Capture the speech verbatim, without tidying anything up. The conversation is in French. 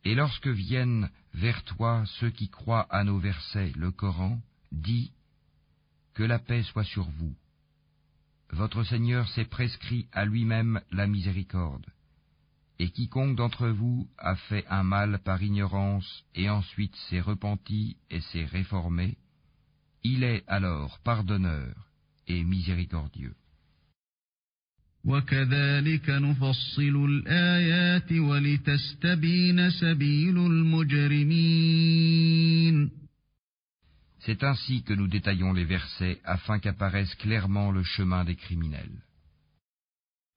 Et lorsque viennent vers toi ceux qui croient à nos versets, le Coran, dis que la paix soit sur vous. Votre Seigneur s'est prescrit à lui-même la miséricorde. Et quiconque d'entre vous a fait un mal par ignorance et ensuite s'est repenti et s'est réformé, il est alors pardonneur et miséricordieux. وَكَذَلِكَ نُفَصِّلُ الْآيَاتِ وَلِتَسْتَبِينَ سَبِيلُ الْمُجْرِمِينَ. C'est ainsi que nous détaillons les versets afin qu'apparaisse clairement le chemin des criminels.